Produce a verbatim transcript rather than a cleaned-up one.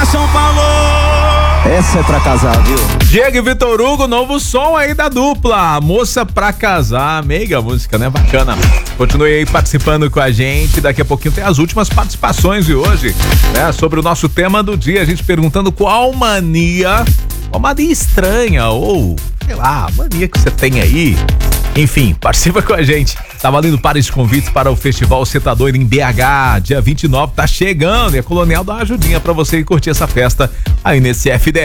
São Paulo! Essa é pra casar, viu? Diego e Vitor Hugo, novo som aí da dupla, Moça Pra Casar, meiga música, né? Bacana. Continue aí participando com a gente, daqui a pouquinho tem as últimas participações de hoje, né? Sobre o nosso tema do dia, a gente perguntando qual mania, qual mania estranha ou, sei lá, mania que você tem aí. Enfim, participa com a gente. Tá valendo para esse convite para o Festival Cê Tá Doido em B H, dia vinte e nove, tá chegando, e a Colonial dá uma ajudinha pra você ir curtir essa festa aí nesse F D.